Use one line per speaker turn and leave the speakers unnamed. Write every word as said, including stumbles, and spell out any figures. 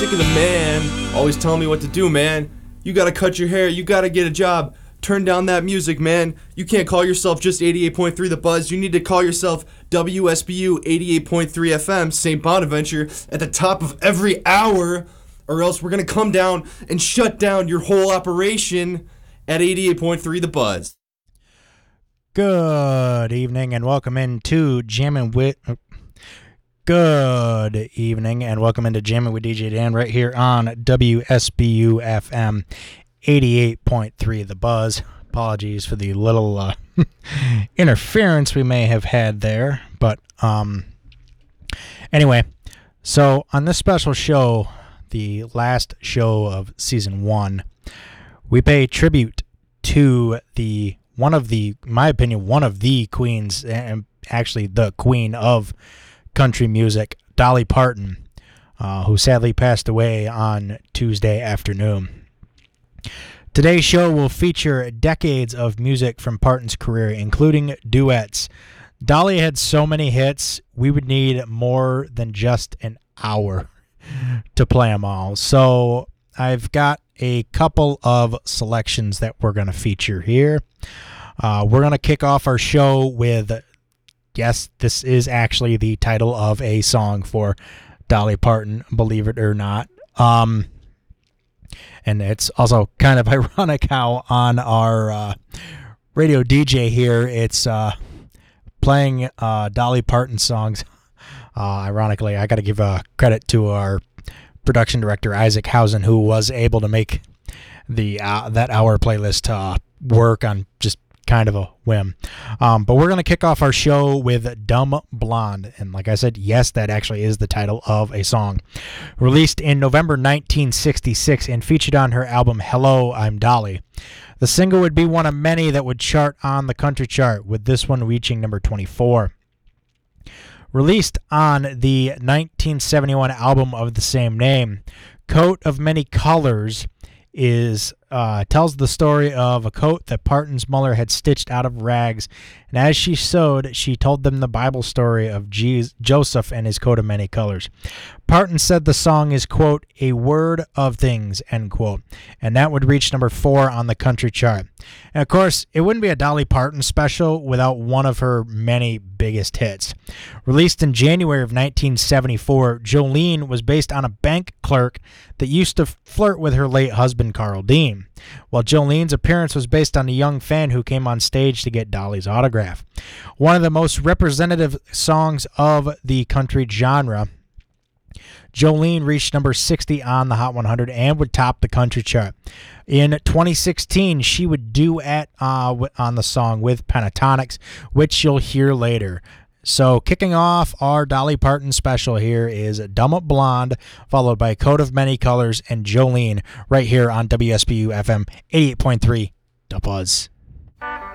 sick of the man always telling me what to do, man. You gotta cut your hair, you gotta get a job. Turn down that music, man. You can't call yourself just eighty-eight point three The Buzz. You need to call yourself W S B U eighty-eight point three F M, Saint Bonaventure, at the top of every hour, or else we're gonna come down and shut down your whole operation at eighty-eight point three The Buzz.
Good evening and welcome into Jammin' with... Good evening and welcome into Jammin' with D J Dan right here on W S B U F M eighty-eight point three The Buzz. Apologies for the little uh, interference we may have had there. But um, anyway, so on this special show, the last show of season one, we pay tribute to the one of the, in my opinion, one of the queens, and actually the queen of country music, Dolly Parton, uh, who sadly passed away on Tuesday afternoon. Today's show will feature decades of music from Parton's career, including duets. Dolly had so many hits, we would need more than just an hour to play them all. So I've got a couple of selections that we're going to feature here. Uh, we're going to kick off our show with, yes, this is actually the title of a song for Dolly Parton, believe it or not. Um, and it's also kind of ironic how on our uh, radio D J here, it's uh, playing uh, Dolly Parton songs. Uh, ironically, I got to give uh, credit to our production director, Isaac Hausen, who was able to make the uh, that hour playlist uh, work on just kind of a whim. Um, but we're going to kick off our show with Dumb Blonde. And like I said, yes, that actually is the title of a song. Released in November nineteen sixty-six and featured on her album Hello, I'm Dolly. The single would be one of many that would chart on the country chart, with this one reaching number twenty-four. Released on the nineteen seventy-one album of the same name, Coat of Many Colors is uh, tells the story of a coat that Parton's mother had stitched out of rags, and as she sewed, she told them the Bible story of Jesus, Joseph and his coat of many colors. Parton said the song is, quote, a word of things, end quote, and that would reach number four on the country chart. And of course, it wouldn't be a Dolly Parton special without one of her many biggest hits. Released in January of nineteen seventy-four, Jolene was based on a bank clerk that used to flirt with her late husband, Carl Dean, while Jolene's appearance was based on a young fan who came on stage to get Dolly's autograph. One of the most representative songs of the country genre, Jolene reached number sixty on the Hot one hundred and would top the country chart. In twenty sixteen, she would duet uh, on the song with Pentatonix, which you'll hear later. So kicking off our Dolly Parton special here is Dumb Blonde, followed by Coat of Many Colors and Jolene, right here on W S B U F M eighty-eight point three The Buzz.